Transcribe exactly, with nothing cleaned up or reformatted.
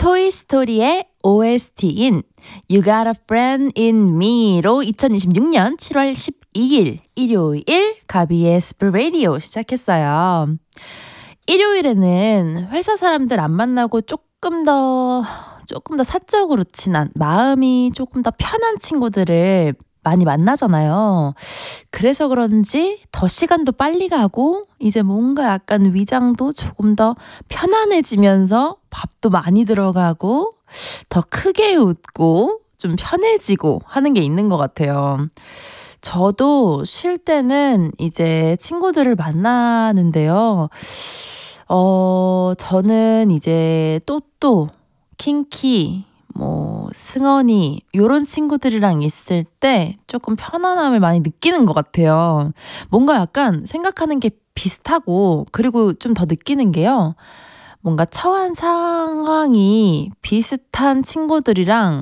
토이스토리의 오에스티인 You Got a Friend in Me로 이천이십육년 칠월 십이일 일요일 가비의 스프 라디오 시작했어요. 일요일에는 회사 사람들 안 만나고 조금 더 조금 더 사적으로 친한 마음이 조금 더 편한 친구들을 많이 만나잖아요. 그래서 그런지 더 시간도 빨리 가고 이제 뭔가 약간 위장도 조금 더 편안해지면서 밥도 많이 들어가고 더 크게 웃고 좀 편해지고 하는 게 있는 것 같아요. 저도 쉴 때는 이제 친구들을 만나는데요. 어, 저는 이제 또또, 킹키, 뭐 승원이 요런 친구들이랑 있을 때 조금 편안함을 많이 느끼는 것 같아요. 뭔가 약간 생각하는 게 비슷하고 그리고 좀 더 느끼는 게요. 뭔가 처한 상황이 비슷한 친구들이랑